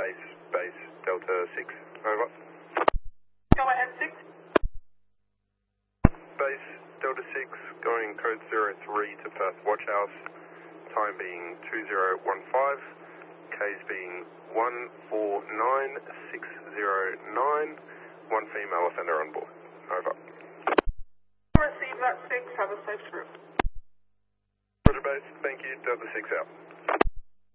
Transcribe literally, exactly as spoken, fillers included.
base, base, Delta six, over. Go ahead, six. Base, Delta six, going code zero three to Perth Watch House, time being two zero one five, Ks being one four nine six zero nine, one female offender on board, over. Receive that six, have a safe trip. Roger base, thank you, Delta six out.